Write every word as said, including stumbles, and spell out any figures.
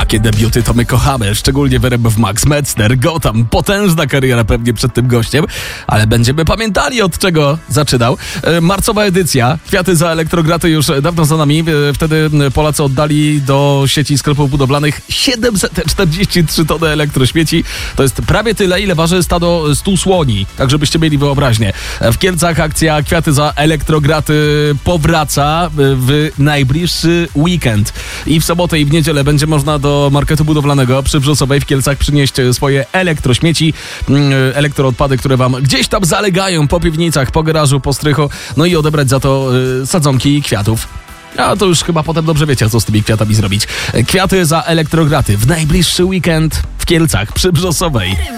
Takie debiuty to my kochamy, szczególnie wyręb w Max Metzner. Go tam, potężna kariera pewnie przed tym gościem, ale będziemy pamiętali, od czego zaczynał. Marcowa edycja, kwiaty za elektrograty już dawno za nami. Wtedy Polacy oddali do sieci sklepów budowlanych siedemset czterdzieści trzy tony elektrośmieci. To jest prawie tyle, ile waży stado stu słoni, tak żebyście mieli wyobraźnię. W Kielcach akcja Kwiaty za elektrograty powraca w najbliższy weekend. I w sobotę i w niedzielę będzie można do marketu budowlanego przy Brzosowej w Kielcach przynieść swoje elektrośmieci, elektroodpady, które wam gdzieś tam zalegają po piwnicach, po garażu, po strychu, no i odebrać za to sadzonki kwiatów. A to już chyba potem dobrze wiecie, co z tymi kwiatami zrobić. Kwiaty za elektrograty w najbliższy weekend w Kielcach przy Brzosowej.